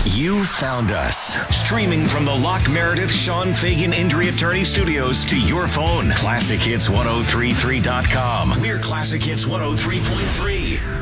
You found us. Streaming from the Locke Meredith Sean Fagan Injury Attorney Studios to your phone. ClassicHits1033.com. We're Classic Hits 103.3.